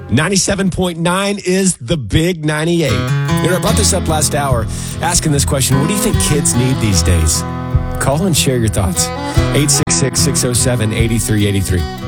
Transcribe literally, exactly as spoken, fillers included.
ninety-seven point nine is the big ninety-eight. You know, I brought this up last hour, asking this question, what do you think kids need these days? Call and share your thoughts. eight six six, six oh seven, eight three eight three.